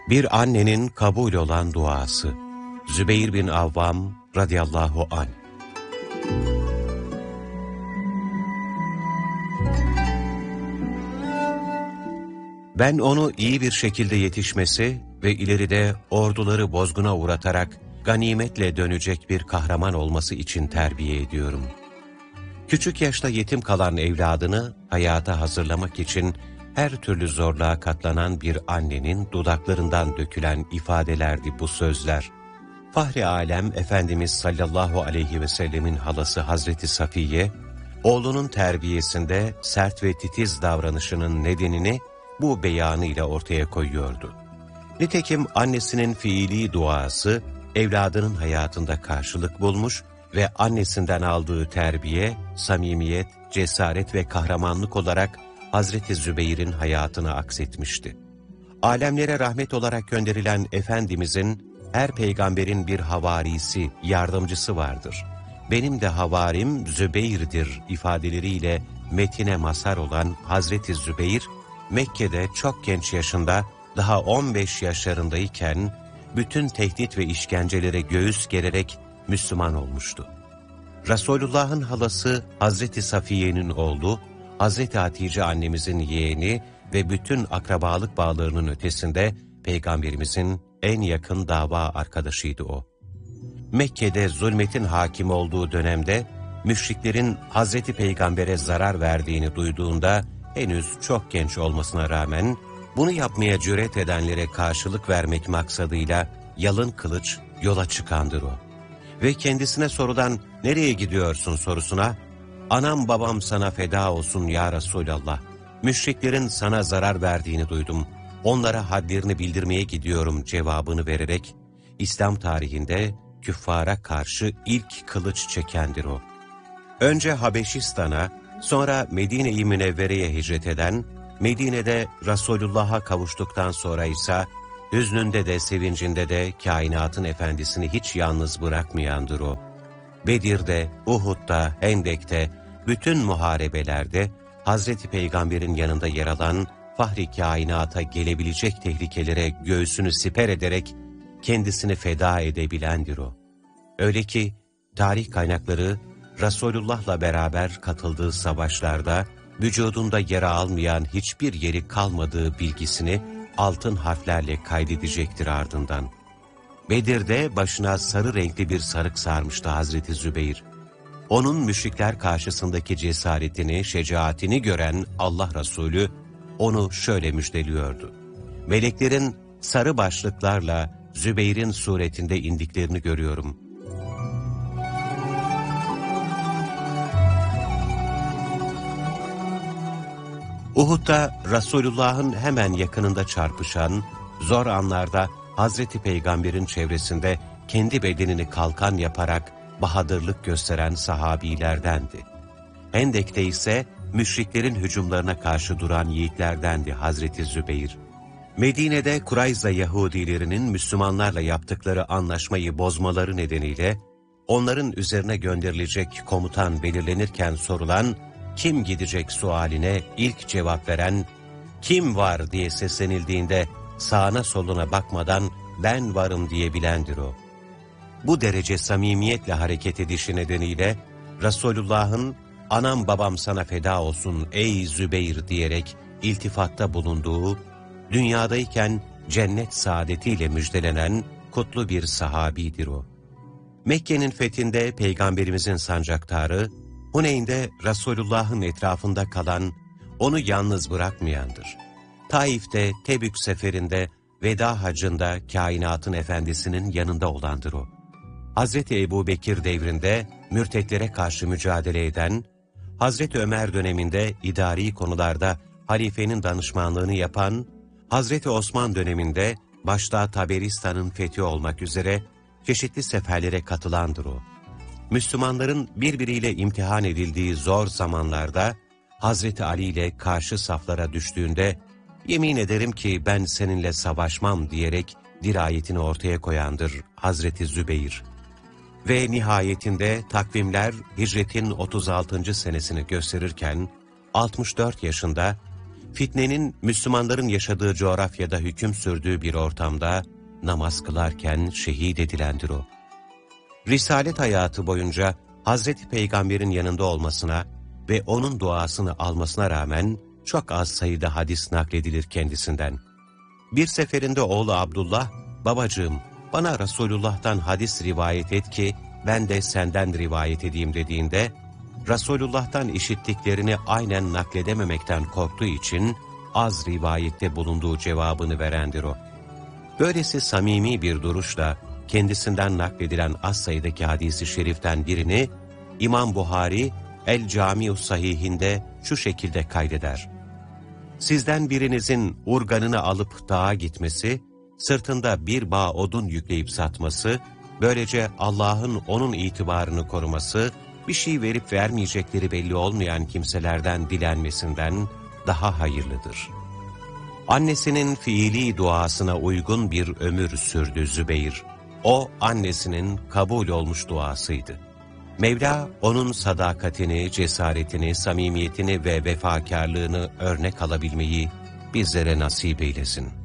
Bir annenin kabul olan duası. Zübeyir bin Avvam radıyallahu anh. Ben onu iyi bir şekilde yetişmesi ve ileride orduları bozguna uğratarak ganimetle dönecek bir kahraman olması için terbiye ediyorum. Küçük yaşta yetim kalan evladını hayata hazırlamak için her türlü zorluğa katlanan bir annenin dudaklarından dökülen ifadelerdi bu sözler. Fahri Alem Efendimiz sallallahu aleyhi ve sellemin halası Hazreti Safiye, oğlunun terbiyesinde sert ve titiz davranışının nedenini bu beyanıyla ortaya koyuyordu. Nitekim annesinin fiili duası, evladının hayatında karşılık bulmuş ve annesinden aldığı terbiye, samimiyet, cesaret ve kahramanlık olarak Hazreti Zübeyir'in hayatına aksetmişti. Alemlere rahmet olarak gönderilen Efendimizin, her peygamberin bir havarisi, yardımcısı vardır. Benim de havarim Zübeyir'dir ifadeleriyle metine mazhar olan Hazreti Zübeyir, Mekke'de çok genç yaşında, daha 15 yaşlarındayken, bütün tehdit ve işkencelere göğüs gererek Müslüman olmuştu. Resulullah'ın halası Hazreti Safiye'nin oğlu, Hazreti Hatice annemizin yeğeni ve bütün akrabalık bağlarının ötesinde Peygamberimizin en yakın dava arkadaşıydı o. Mekke'de zulmetin hakim olduğu dönemde, müşriklerin Hazreti Peygamber'e zarar verdiğini duyduğunda, henüz çok genç olmasına rağmen, bunu yapmaya cüret edenlere karşılık vermek maksadıyla yalın kılıç yola çıkandır o. Ve kendisine sorulan "Nereye gidiyorsun?" sorusuna "Anam babam sana feda olsun ya Resulallah. Müşriklerin sana zarar verdiğini duydum. Onlara hadlerini bildirmeye gidiyorum" cevabını vererek İslam tarihinde küffara karşı ilk kılıç çekendir o. Önce Habeşistan'a, sonra Medine-i Münevvere'ye hicret eden, Medine'de Resulullah'a kavuştuktan sonra ise hüznünde de sevincinde de kainatın efendisini hiç yalnız bırakmayandır o. Bedir'de, Uhud'da, Hendek'te, bütün muharebelerde Hazreti Peygamber'in yanında yer alan fahri kainata gelebilecek tehlikelere göğsünü siper ederek kendisini feda edebilendir o. Öyle ki tarih kaynakları Resulullah'la beraber katıldığı savaşlarda vücudunda yer almayan hiçbir yeri kalmadığı bilgisini altın harflerle kaydedecektir ardından. Bedir'de başına sarı renkli bir sarık sarmıştı Hazreti Zübeyir. Onun müşrikler karşısındaki cesaretini, şecaatini gören Allah Resulü onu şöyle müjdeliyordu: "Meleklerin sarı başlıklarla Zübeyir'in suretinde indiklerini görüyorum." Uhud'da Resulullah'ın hemen yakınında çarpışan, zor anlarda Hazreti Peygamber'in çevresinde kendi bedenini kalkan yaparak bahadırlık gösteren sahabilerdendi. Hendek'te ise müşriklerin hücumlarına karşı duran yiğitlerdendi Hazreti Zübeyir. Medine'de Kurayza Yahudilerinin Müslümanlarla yaptıkları anlaşmayı bozmaları nedeniyle onların üzerine gönderilecek komutan belirlenirken sorulan "Kim gidecek?" sualine ilk cevap veren, "Kim var?" diye seslenildiğinde sağına soluna bakmadan "Ben varım" diyebilendir o. Bu derece samimiyetle hareket edişi nedeniyle Resulullah'ın "Anam babam sana feda olsun ey Zübeyir" diyerek iltifatta bulunduğu, dünyadayken cennet saadetiyle müjdelenen kutlu bir sahabidir o. Mekke'nin fethinde Peygamberimizin sancaktarı, Huneyn'de Resulullah'ın etrafında kalan, onu yalnız bırakmayandır. Taif'te, Tebük seferinde, veda hacında kainatın efendisinin yanında olandır o. Hazreti Ebubekir devrinde mürtetlere karşı mücadele eden, Hazreti Ömer döneminde idari konularda halifenin danışmanlığını yapan, Hazreti Osman döneminde başta Taberistan'ın fethi olmak üzere çeşitli seferlere katılandır o. Müslümanların birbiriyle imtihan edildiği zor zamanlarda Hazreti Ali ile karşı saflara düştüğünde "Yemin ederim ki ben seninle savaşmam" diyerek dirayetini ortaya koyandır Hazreti Zübeyir. Ve nihayetinde takvimler hicretin 36. senesini gösterirken 64 yaşında fitnenin Müslümanların yaşadığı coğrafyada hüküm sürdüğü bir ortamda namaz kılarken şehit edilendir o. Risalet hayatı boyunca Hazreti Peygamber'in yanında olmasına ve onun duasını almasına rağmen çok az sayıda hadis nakledilir kendisinden. Bir seferinde oğlu Abdullah, "Babacığım, bana Resulullah'tan hadis rivayet et ki ben de senden rivayet edeyim" dediğinde, Resulullah'tan işittiklerini aynen nakledememekten korktuğu için az rivayette bulunduğu cevabını verendir o. Böylesi samimi bir duruşla kendisinden nakledilen az sayıdaki hadis-i şeriften birini İmam Buhari El-Cami'us Sahih'inde şu şekilde kaydeder: "Sizden birinizin urganını alıp dağa gitmesi, sırtında bir bağ odun yükleyip satması, böylece Allah'ın onun itibarını koruması, bir şey verip vermeyecekleri belli olmayan kimselerden dilenmesinden daha hayırlıdır." Annesinin fiili duasına uygun bir ömür sürdü Zübeyir. O, annesinin kabul olmuş duasıydı. Mevla, onun sadakatini, cesaretini, samimiyetini ve vefakarlığını örnek alabilmeyi bizlere nasip eylesin.